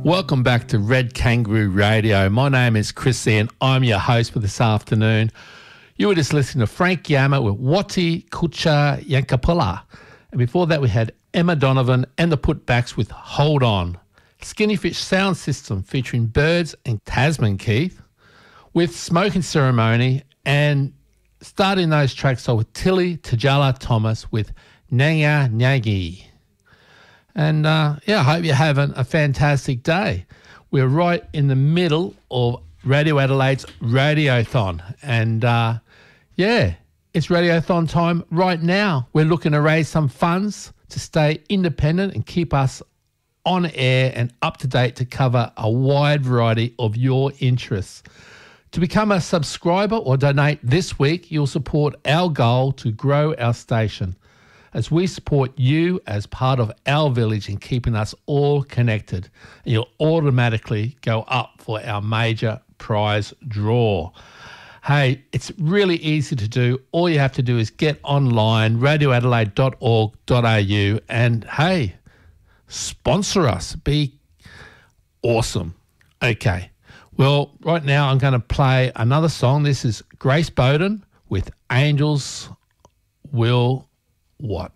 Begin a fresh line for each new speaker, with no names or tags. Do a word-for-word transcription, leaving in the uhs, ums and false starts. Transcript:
Welcome back to Red Kangaroo Radio. My name is Chris and I'm your host for this afternoon. You were just listening to Frank Yama with Wati Kucha Yankapula. And before that we had Emma Donovan and the Putbacks with Hold On. Skinny Fish Sound System featuring Birds and Tasman Keith with Smoking Ceremony, and starting those tracks off with Tilly Tajala Thomas with Nanga Nyagi. And, uh, yeah, I hope you're having a fantastic day. We're right in the middle of Radio Adelaide's Radiothon. And, uh, yeah, it's Radiothon time right now. We're looking to raise some funds to stay independent and keep us on air and up to date to cover a wide variety of your interests. To become a subscriber or donate this week, you'll support our goal to grow our station, as we support you as part of our village in keeping us all connected. And you'll automatically go up for our major prize draw. Hey, it's really easy to do. All you have to do is get online, radio adelaide dot org dot a u, and hey, sponsor us. Be awesome. Okay. Well, right now I'm going to play another song. This is Grace Bowden with Angels Will Watch.